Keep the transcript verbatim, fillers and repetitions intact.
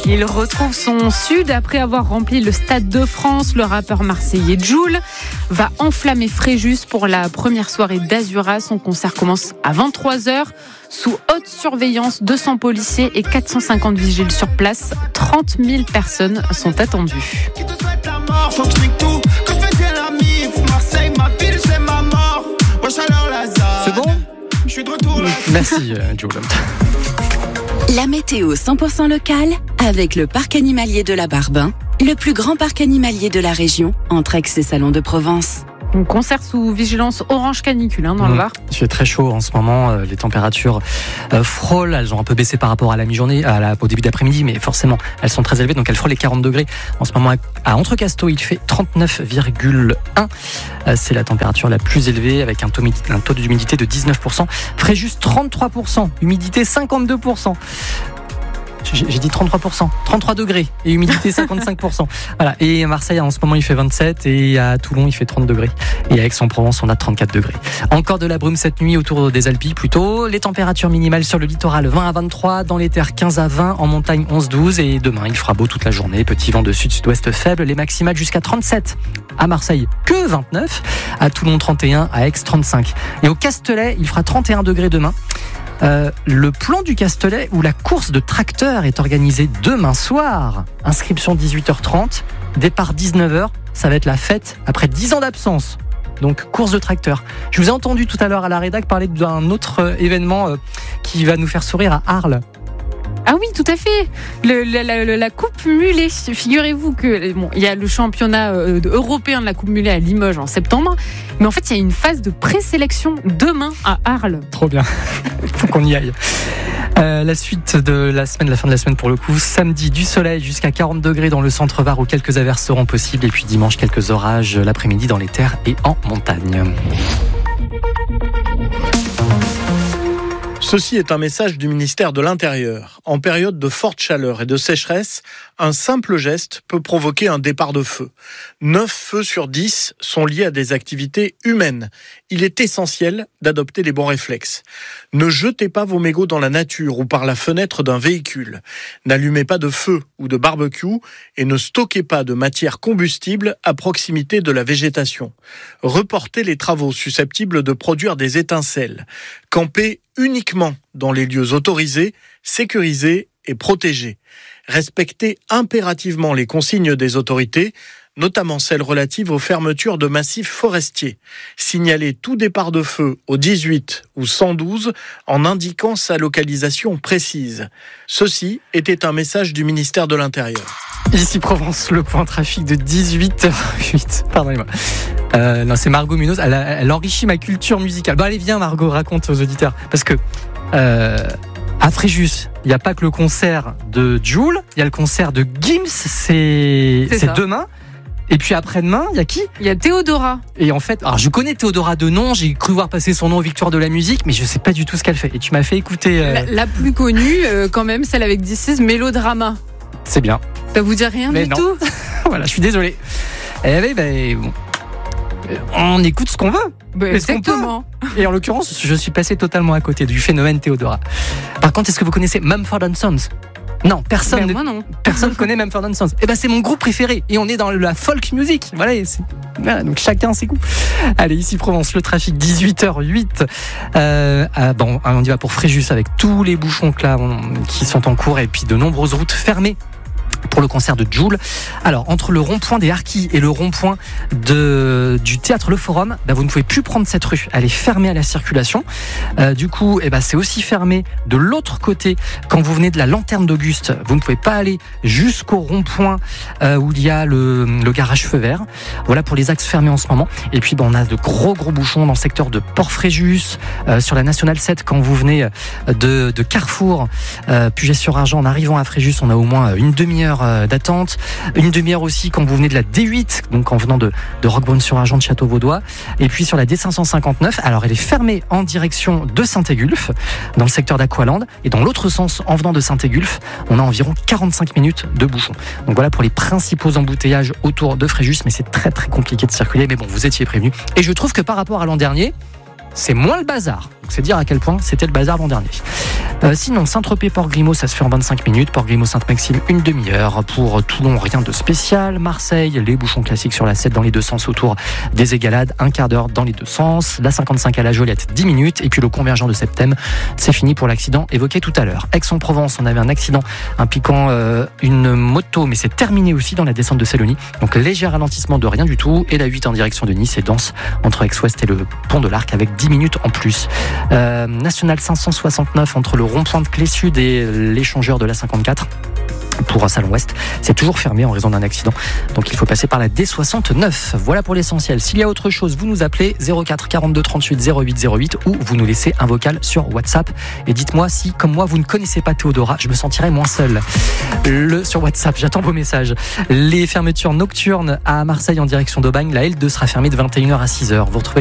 Il retrouve son sud après avoir rempli le Stade de France. Le rappeur marseillais Jul va enflammer Fréjus pour la première soirée d'Azura. Son concert commence à vingt-trois heures. Sous haute surveillance, deux cents policiers et quatre cent cinquante vigiles sur place. trente mille personnes sont attendues. C'est bon ? Merci, Jul. La météo cent pour cent locale avec le parc animalier de la Barbin, le plus grand parc animalier de la région, entre Aix et Salon de Provence. Un concert sous vigilance orange canicule hein, dans mmh. le Var. Il fait très chaud en ce moment, les températures euh, frôlent, elles ont un peu baissé par rapport à la mi-journée, à la, au début d'après-midi, mais forcément elles sont très élevées, donc elles frôlent les quarante degrés. En ce moment à Entrecasteaux, il fait trente-neuf virgule un, euh, c'est la température la plus élevée avec un taux, un taux d'humidité de dix-neuf pour cent. Fréjus trente-trois pour cent, humidité cinquante-deux pour cent. J'ai dit trente-trois pour cent, trente-trois degrés et humidité cinquante-cinq pour cent. Voilà. Et à Marseille, en ce moment, il fait vingt-sept et à Toulon, il fait trente degrés. Et à Aix-en-Provence, on a trente-quatre degrés. Encore de la brume cette nuit autour des Alpes plutôt. Les températures minimales sur le littoral vingt à vingt-trois, dans les terres quinze à vingt, en montagne onze à douze. Et demain, il fera beau toute la journée. Petit vent de sud-sud-ouest faible. Les maximales jusqu'à trente-sept. À Marseille, que vingt-neuf. À Toulon, trente et un. À Aix, trente-cinq. Et au Castellet, il fera trente et un degrés demain. Euh, le plan du Castellet où la course de tracteurs est organisée demain soir. Inscription dix-huit heures trente, départ dix-neuf heures. Ça va être la fête après dix ans d'absence. Donc course de tracteurs. Je vous ai entendu tout à l'heure à la rédac parler d'un autre événement euh, qui va nous faire sourire à Arles. Ah oui, tout à fait. Le, la, la, la Coupe Mulet. Figurez-vous que bon, il y a le championnat euh, européen de la Coupe Mulet à Limoges en septembre, mais en fait, il y a une phase de présélection demain à Arles. Trop bien. Faut qu'on y aille. Euh, la suite de la semaine, la fin de la semaine pour le coup. Samedi, du soleil jusqu'à quarante degrés dans le centre Var où quelques averses seront possibles. Et puis dimanche, quelques orages l'après-midi dans les terres et en montagne. Ceci est un message du ministère de l'Intérieur. En période de forte chaleur et de sécheresse, un simple geste peut provoquer un départ de feu. neuf feux sur dix sont liés à des activités humaines. Il est essentiel d'adopter les bons réflexes. Ne jetez pas vos mégots dans la nature ou par la fenêtre d'un véhicule. N'allumez pas de feu ou de barbecue et ne stockez pas de matière combustible à proximité de la végétation. Reportez les travaux susceptibles de produire des étincelles. Campez uniquement dans les lieux autorisés, sécurisés et protégés. Respectez impérativement les consignes des autorités, notamment celles relatives aux fermetures de massifs forestiers. Signalez tout départ de feu au dix-huit ou cent douze en indiquant sa localisation précise. Ceci était un message du ministère de l'Intérieur. Ici Provence, le point trafic de dix-huit heures huit. Pardonnez-moi. Euh, non, c'est Margot Munoz. Elle, elle enrichit ma culture musicale. Bon, allez, viens, Margot, raconte aux auditeurs. Parce que euh, à Fréjus, il n'y a pas que le concert de Jul, il y a le concert de Gims. C'est, c'est, c'est demain. Et puis après-demain, il y a qui ? Il y a Théodora. Et en fait, alors je connais Théodora de nom, j'ai cru voir passer son nom aux Victoires de la musique, mais je sais pas du tout ce qu'elle fait. Et tu m'as fait écouter. Euh... La, la plus connue, euh, quand même, celle avec This Is Mélodrama. C'est bien. Ça vous dit rien mais du non. tout ? Voilà, je suis désolé. Eh oui, ben bon. On écoute ce qu'on veut. Bah, exactement. Et en l'occurrence, je suis passé totalement à côté du phénomène Théodora. Par contre, est-ce que vous connaissez Mumford and Sons ? Non, personne ben, moi non. Personne connaît Mumford and Sons. Eh ben c'est mon groupe préféré et on est dans la folk music. Voilà, c'est... voilà donc chacun ses goûts. Allez, ici Provence, le trafic dix-huit heures huit. Euh, ah, bon, on y va pour Fréjus avec tous les bouchons que là, on, qui sont en cours et puis de nombreuses routes fermées pour le concert de Jul. Alors, entre le rond-point des Harkis et le rond-point de, du théâtre Le Forum, bah, vous ne pouvez plus prendre cette rue. Elle est fermée à la circulation. Euh, du coup, eh bah, c'est aussi fermé de l'autre côté. Quand vous venez de la Lanterne d'Auguste, vous ne pouvez pas aller jusqu'au rond-point euh, où il y a le, le garage Feu Vert. Voilà pour les axes fermés en ce moment. Et puis, bah, on a de gros, gros bouchons dans le secteur de Port-Fréjus, euh, sur la Nationale sept, quand vous venez de, de Carrefour, euh, Puget-sur-Argent, en arrivant à Fréjus, on a au moins une demi-heure d'attente, une demi-heure aussi quand vous venez de la D huit, donc en venant de, de Roquebrune-sur-Argent, de Château-Vaudois, et puis sur la D cinq cent cinquante-neuf, alors elle est fermée en direction de Saint-Égulphe, dans le secteur d'Aqualand, et dans l'autre sens, en venant de Saint-Égulphe, on a environ quarante-cinq minutes de bouchon. Donc voilà pour les principaux embouteillages autour de Fréjus, mais c'est très très compliqué de circuler, mais bon, vous étiez prévenus. Et je trouve que par rapport à l'an dernier, c'est moins le bazar. c'est dire à quel point c'était le bazar l'an dernier. Euh, sinon, Saint-Tropez, Port-Grimaud, ça se fait en vingt-cinq minutes. Port-Grimaud, Sainte-Maxime, une demi-heure. Pour Toulon, rien de spécial. Marseille, les bouchons classiques sur la sept dans les deux sens autour des Égalades, un quart d'heure dans les deux sens. La cinquante-cinq à la Joliette, dix minutes. Et puis le convergent de Septem, c'est fini pour l'accident évoqué tout à l'heure. Aix-en-Provence, on avait un accident impliquant euh, une moto, mais c'est terminé aussi dans la descente de Sélonie. Donc léger ralentissement de rien du tout. Et la huit en direction de Nice est dense entre Aix-Ouest et le pont de l'Arc avec dix minutes en plus. Euh, National cinq cent soixante-neuf entre le rond-point de Clé-Sud et l'échangeur de la cinquante-quatre. Pour un salon ouest, c'est toujours fermé en raison d'un accident. Donc il faut passer par la D soixante-neuf. Voilà pour l'essentiel. S'il y a autre chose, vous nous appelez zéro quatre quarante-deux trente-huit zéro huit zéro huit ou vous nous laissez un vocal sur WhatsApp. Et dites-moi si, comme moi, vous ne connaissez pas Théodora, je me sentirais moins seul. Le, sur WhatsApp, j'attends vos messages. Les fermetures nocturnes à Marseille en direction d'Aubagne, la L deux sera fermée de vingt et une heures à six heures. Vous retrouvez